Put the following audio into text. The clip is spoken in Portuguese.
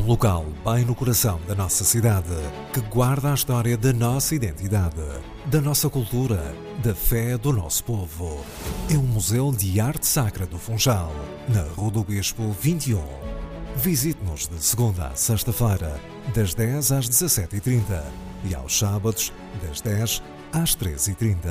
local bem no coração da nossa cidade, que guarda a história da nossa identidade, da nossa cultura, da fé do nosso povo. É o Museu de Arte Sacra do Funchal, na Rua do Bispo 21. Visite-nos de segunda a sexta-feira, das 10 às 17h30 e aos sábados, das 10 às 13h30.